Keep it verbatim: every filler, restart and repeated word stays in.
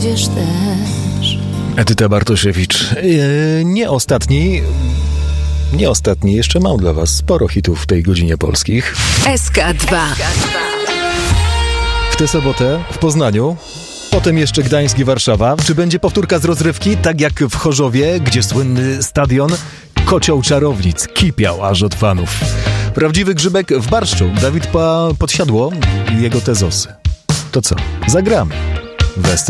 też. Edyta Bartosiewicz. Yy, nie ostatni, nie ostatni, jeszcze mam dla was sporo hitów w tej godzinie polskich. S K dwa. W tę sobotę w Poznaniu, potem jeszcze Gdańsk i Warszawa. Czy będzie powtórka z rozrywki, tak jak w Chorzowie, gdzie słynny stadion Kocioł Czarownic kipiał aż od fanów. Prawdziwy grzybek w barszczu. Dawid pa- Podsiadło i jego tezosy. To co? Zagramy w S C